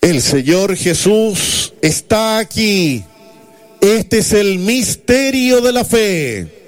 El Señor Jesús está aquí. Este es el misterio de la fe.